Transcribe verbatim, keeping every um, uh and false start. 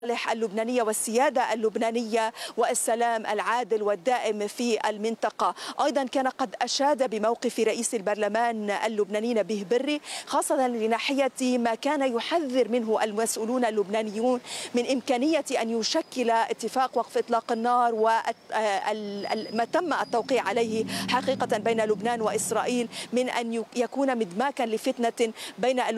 اللبنانية والسيادة اللبنانية والسلام العادل والدائم في المنطقة. أيضا كان قد أشاد بموقف رئيس البرلمان اللبناني نبيه بري، خاصة لناحية ما كان يحذر منه المسؤولون اللبنانيون من إمكانية أن يشكل اتفاق وقف إطلاق النار وما تم التوقيع عليه حقيقة بين لبنان وإسرائيل من أن يكون مدماكا لفتنة بين